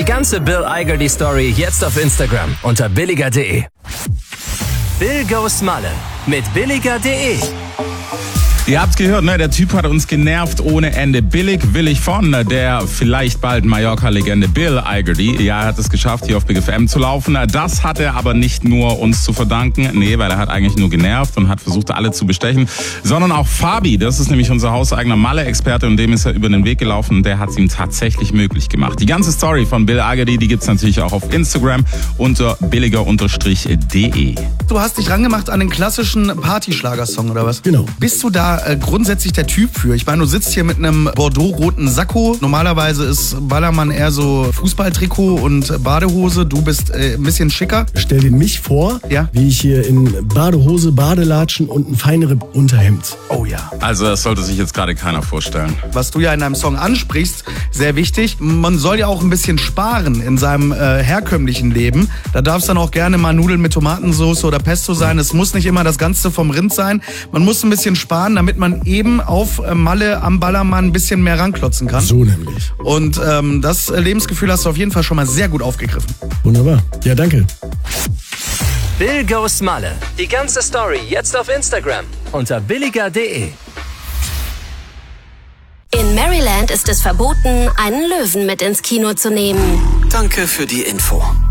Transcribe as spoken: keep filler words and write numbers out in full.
ganze Bill Igerty Story jetzt auf Instagram unter billiger punkt de. Bill Goes Malle mit billiger punkt de. Ihr habt's gehört, ne? Der Typ hat uns genervt ohne Ende. Billig, willig von der vielleicht bald Mallorca-Legende Bill Igerty. Ja, er hat es geschafft, hier auf Big F M zu laufen. Das hat er aber nicht nur uns zu verdanken. Nee, weil er hat eigentlich nur genervt und hat versucht, alle zu bestechen. Sondern auch Fabi, das ist nämlich unser hauseigener Malle-Experte und dem ist er über den Weg gelaufen und der hat es ihm tatsächlich möglich gemacht. Die ganze Story von Bill Igerty, die gibt's natürlich auch auf Instagram unter billiger Bindestrich de. Du hast dich rangemacht an den klassischen Partyschlagersong, oder was? Genau. Bist du da äh, grundsätzlich der Typ für? Ich meine, du sitzt hier mit einem Bordeaux-roten Sakko. Normalerweise ist Ballermann eher so Fußballtrikot und Badehose. Du bist äh, ein bisschen schicker. Stell dir mich vor, Ja. wie ich hier in Badehose, Badelatschen und ein feinere Unterhemd. Oh ja. Also das sollte sich jetzt gerade keiner vorstellen. Was du ja in deinem Song ansprichst, sehr wichtig. Man soll ja auch ein bisschen sparen in seinem äh, herkömmlichen Leben. Da darf es dann auch gerne mal Nudeln mit Tomatensauce oder Pesto sein. Es muss nicht immer das Ganze vom Rind sein. Man muss ein bisschen sparen, damit man eben auf äh, Malle am Ballermann ein bisschen mehr ranklotzen kann. So nämlich. Und ähm, das äh, Lebensgefühl hast du auf jeden Fall schon mal sehr gut aufgegriffen. Wunderbar. Ja, danke. Bill Goes Malle. Die ganze Story jetzt auf Instagram unter billiger punkt de. In Maryland ist es verboten, einen Löwen mit ins Kino zu nehmen. Danke für die Info.